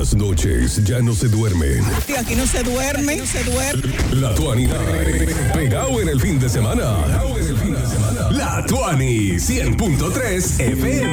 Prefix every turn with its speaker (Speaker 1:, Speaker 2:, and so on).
Speaker 1: Las noches ya no se duermen.
Speaker 2: Aquí no se duerme,
Speaker 1: La Tuani pegado en el fin de semana. La Tuani 100.3 FM.